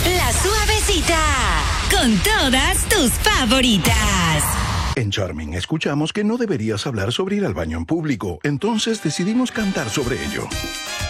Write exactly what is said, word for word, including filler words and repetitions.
La Suavecita, con todas tus favoritas. En Charming escuchamos que no deberías hablar sobre ir al baño en público, entonces decidimos cantar sobre ello.